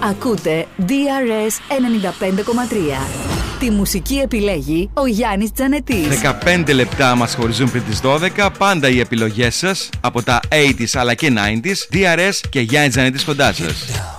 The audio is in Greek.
Ακούτε DRS 95,3. Τη μουσική επιλέγει ο Γιάννης Τζανετής. 15 λεπτά μας χωρίζουν πριν τις 12. Πάντα οι επιλογές σας από τα 80s αλλά και 90s. DRS και Γιάννης Τζανετής κοντά σας.